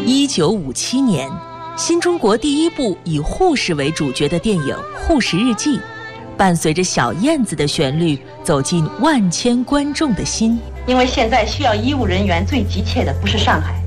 1957年，新中国第一部以护士为主角的电影《护士日记》，伴随着小燕子的旋律，走进万千观众的心。 因为现在需要医务人员最急切的不是上海，